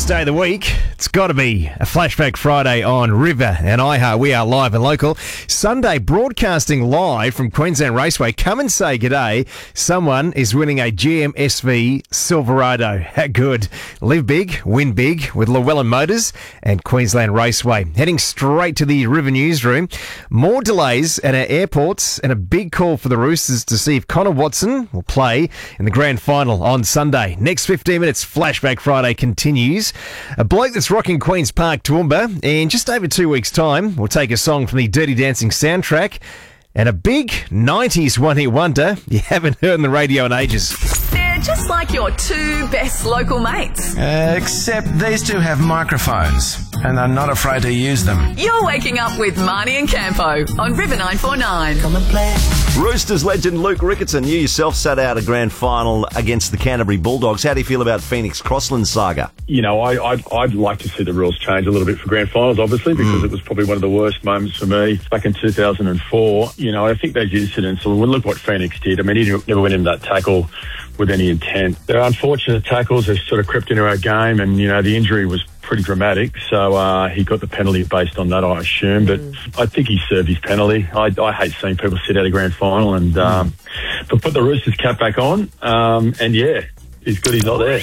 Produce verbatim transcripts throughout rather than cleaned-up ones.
best day of the week. It's got to be a Flashback Friday on River and iHeart. We are live and local. Sunday, broadcasting live from Queensland Raceway. Come and say g'day. Someone is winning a G M S V Silverado. How good. Live big, win big with Llewellyn Motors and Queensland Raceway. Heading straight to the River newsroom. More delays at our airports and a big call for the Roosters to see if Connor Watson will play in the grand final on Sunday. Next fifteen minutes, Flashback Friday continues. A bloke that's rocking Queen's Park Toowoomba. In just over two weeks' time, we'll take a song from the Dirty Dancing soundtrack and a big nineties one-hit wonder you haven't heard on the radio in ages. They're just like your two best local mates. Uh, except these two have microphones and are not afraid to use them. You're waking up with Marnie and Campo on River nine four nine. Come and play. Roosters legend Luke Ricketson, you yourself sat out a grand final against the Canterbury Bulldogs. How do you feel about Phoenix Crossland saga? You know, I, I'd, I'd like to see the rules change a little bit for grand finals, obviously, because Mm. it was probably one of the worst moments for me back in two thousand four. You know, I think those incidents, well, look what Phoenix did. I mean, he never went into that tackle with any intent. They're unfortunate tackles. They've sort of crept into our game, and, you know, the injury was pretty dramatic, so uh, he got the penalty based on that, I assume. But I think he served his penalty. I, I hate seeing people sit out a grand final, and um, but put the Roosters cap back on, um, and yeah, he's good he's not there.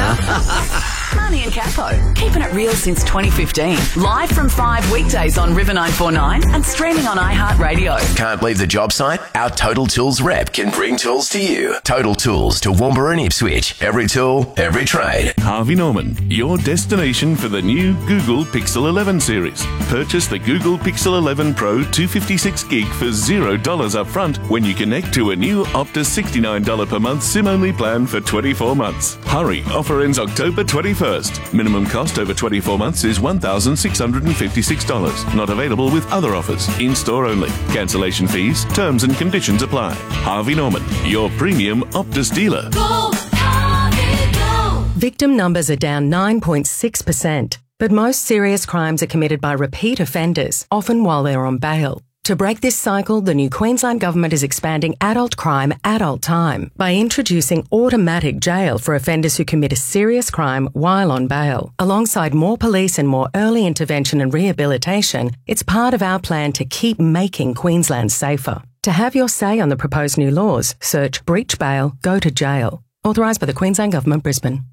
Marnie and Campo, keeping it real since twenty fifteen. Live from five weekdays on River nine four nine and streaming on iHeartRadio. Can't leave the job site? Our Total Tools rep can bring tools to you. Total Tools Toowoomba and Ipswich. Every tool, every trade. Harvey Norman, your destination for the new Google Pixel eleven series. Purchase the Google Pixel eleven Pro two fifty-six gig for zero dollars up front when you connect to a new Optus sixty-nine dollars per month SIM-only plan for twenty-four months. Hurry, offer ends October twenty-first. Minimum cost over twenty-four months is one thousand six hundred fifty-six dollars. Not available with other offers. In-store only. Cancellation fees, terms and conditions apply. Harvey Norman, your premium Optus dealer. Go, Harvey, go. Victim numbers are down nine point six percent, but most serious crimes are committed by repeat offenders, often while they're on bail. To break this cycle, the new Queensland Government is expanding adult crime, adult time by introducing automatic jail for offenders who commit a serious crime while on bail. Alongside more police and more early intervention and rehabilitation, it's part of our plan to keep making Queensland safer. To have your say on the proposed new laws, search Breach Bail, Go to Jail. Authorised by the Queensland Government, Brisbane.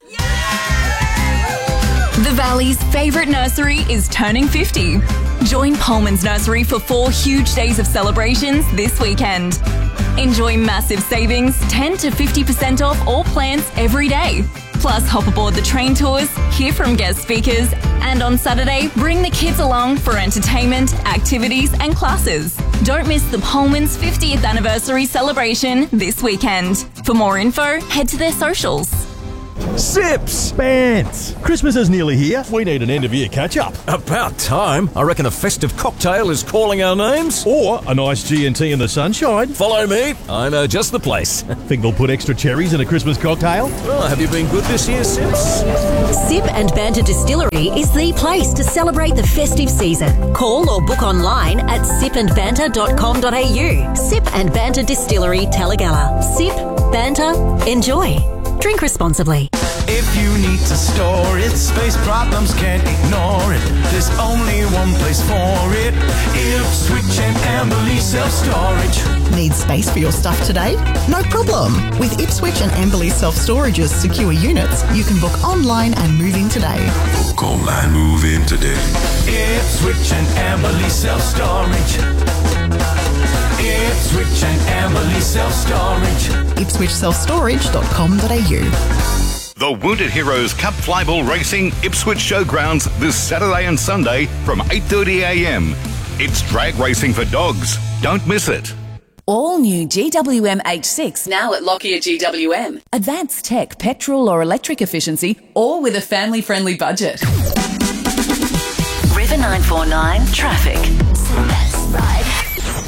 The Valley's favourite nursery is turning fifty. Join Pullman's Nursery for four huge days of celebrations this weekend. Enjoy massive savings, ten to fifty percent off all plants every day. Plus, hop aboard the train tours, hear from guest speakers, and on Saturday, bring the kids along for entertainment, activities and classes. Don't miss the Pullman's fiftieth anniversary celebration this weekend. For more info, head to their socials. Sips! Pants! Christmas is nearly here. We need an end-of-year catch-up. About time. I reckon a festive cocktail is calling our names. Or a nice G and T in the sunshine. Follow me. I know just the place. Think they'll put extra cherries in a Christmas cocktail? Well, have you been good this year, Sips? Sip and Banter Distillery is the place to celebrate the festive season. Call or book online at sip and banter dot com dot a u. Sip and Banter Distillery, Talagalla. Sip, banter, enjoy. Drink responsibly. If you need to store it, space problems can't ignore it. There's only one place for it. Ipswich and Amberley Self-Storage. Need space for your stuff today? No problem. With Ipswich and Amberley Self-Storage's secure units, you can book online and move in today. Book online, move in today. Ipswich and Amberley Self-Storage. Ipswich and Amberley Self-Storage. ipswich self storage dot com dot a u. The Wounded Heroes Cup Flyball Racing Ipswich Showgrounds this Saturday and Sunday from eight thirty a m. It's drag racing for dogs. Don't miss it. All new G W M H six now at Lockyer G W M. Advanced tech, petrol or electric efficiency, all with a family-friendly budget. River nine four nine Traffic.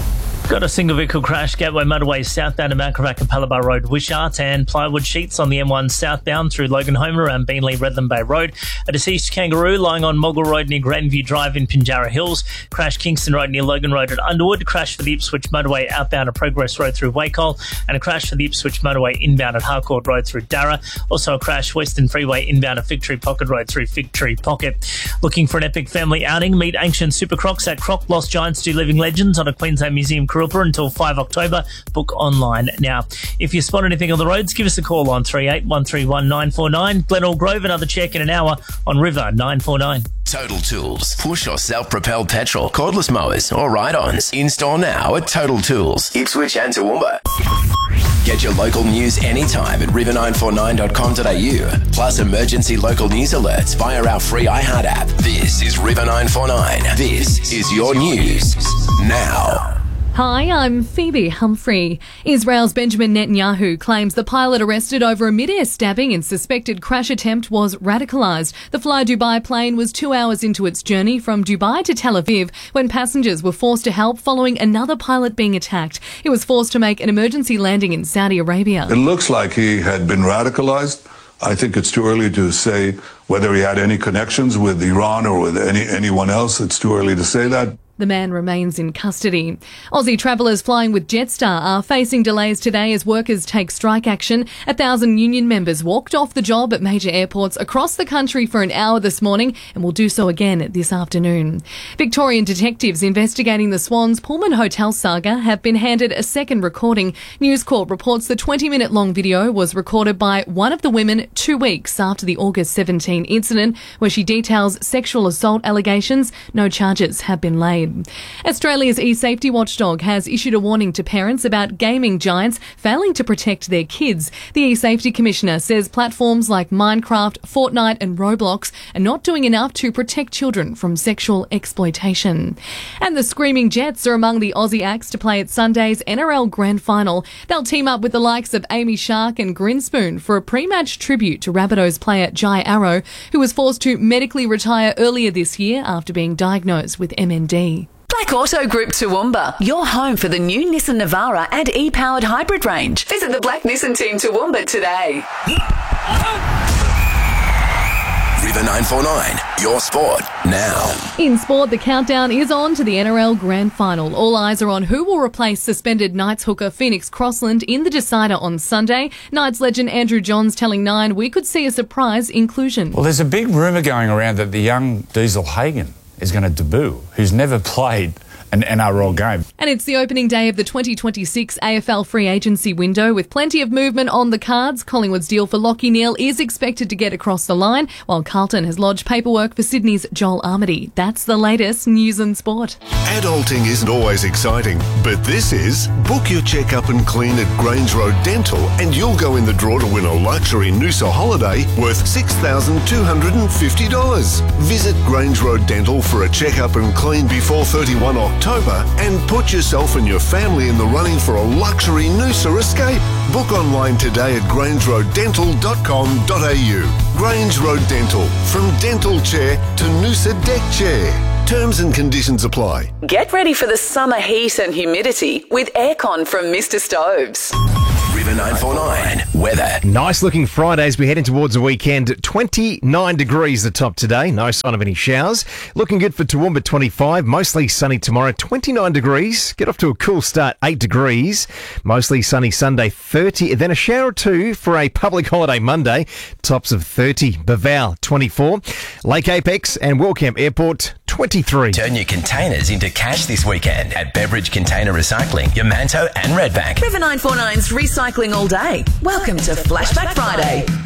Got a single vehicle crash, Gateway Motorway southbound to Mount Carvac and Palabar Road, Wishart, and plywood sheets on the M one southbound through Logan Homer around Beanley, Redland Bay Road. A deceased kangaroo lying on Mogul Road near Grandview Drive in Pinjarra Hills. Crash Kingston Road near Logan Road at Underwood. Crash for the Ipswich Motorway outbound at Progress Road through Wacol. And a crash for the Ipswich Motorway inbound at Harcourt Road through Darra. Also a crash Western Freeway inbound at Fig Tree Pocket Road through Fig Tree Pocket. Looking for an epic family outing? Meet ancient super crocs at Croc Lost Giants Do Living Legends on a Queensland Museum Kuruppa until the fifth of October. Book online now. If you spot anything on the roads, give us a call on three eight one three one nine four nine. Glenelg Grove, another check in an hour on River nine four nine. Total Tools. Push or self-propelled petrol, cordless mowers or ride-ons. Install now at Total Tools, Ipswich and Toowoomba. Get your local news anytime at river nine four nine dot com dot a u. Plus emergency local news alerts via our free iHeart app. This is River nine four nine. This is your news now. Hi, I'm Phoebe Humphrey. Israel's Benjamin Netanyahu claims the pilot arrested over a mid-air stabbing and suspected crash attempt was radicalised. The Fly Dubai plane was two hours into its journey from Dubai to Tel Aviv when passengers were forced to help following another pilot being attacked. He was forced to make an emergency landing in Saudi Arabia. It looks like he had been radicalised. I think it's too early to say whether he had any connections with Iran or with any anyone else. It's too early to say that. The man remains in custody. Aussie travellers flying with Jetstar are facing delays today as workers take strike action. A thousand union members walked off the job at major airports across the country for an hour this morning and will do so again this afternoon. Victorian detectives investigating the Swans Pullman Hotel saga have been handed a second recording. News Corp reports the twenty-minute long video was recorded by one of the women two weeks after the August seventeenth incident, where she details sexual assault allegations. No charges have been laid. Australia's e-safety watchdog has issued a warning to parents about gaming giants failing to protect their kids. The e-safety commissioner says platforms like Minecraft, Fortnite and Roblox are not doing enough to protect children from sexual exploitation. And the Screaming Jets are among the Aussie acts to play at Sunday's N R L Grand Final. They'll team up with the likes of Amy Shark and Grinspoon for a pre-match tribute to Rabbitohs player Jai Arrow, who was forced to medically retire earlier this year after being diagnosed with M N D. Black Auto Group Toowoomba, your home for the new Nissan Navara and e-powered hybrid range. Visit the Black Nissan team Toowoomba today. River nine four nine, your sport now. In sport, the countdown is on to the N R L Grand Final. All eyes are on who will replace suspended Knights hooker Phoenix Crossland in the decider on Sunday. Knights legend Andrew Johns telling Nine we could see a surprise inclusion. Well, there's a big rumour going around that the young Diesel Hagen is going to debut, who's never played an N R L game. And it's the opening day of the twenty twenty-six A F L free agency window with plenty of movement on the cards. Collingwood's deal for Lachie Neale is expected to get across the line, while Carlton has lodged paperwork for Sydney's Joel Armady. That's the latest news and sport. Adulting isn't always exciting, but this is. Book your checkup and clean at Grange Road Dental and you'll go in the draw to win a luxury Noosa holiday worth six thousand two hundred fifty dollars. Visit Grange Road Dental for a checkup and clean before thirty-first of October and put yourself and your family in the running for a luxury Noosa escape. Book online today at grange road dental dot com dot a u. Grange Road Dental, from dental chair to Noosa deck chair. Terms and conditions apply. Get ready for the summer heat and humidity with aircon from Mister Stoves. River nine four nine, weather. Nice looking Friday as we head in towards the weekend. twenty-nine degrees the top today. No sign of any showers. Looking good for Toowoomba, twenty-five. Mostly sunny tomorrow, twenty-nine degrees. Get off to a cool start, eight degrees. Mostly sunny Sunday, thirty. Then a shower or two for a public holiday Monday. Tops of thirty. Baval, twenty-four. Lake Apex and Wellcamp Airport, twenty-three. Turn your containers into cash this weekend at Beveridge Container Recycling, Yamanto and Redbank. River nine four nine's recycling all day. Welcome to Flashback Friday.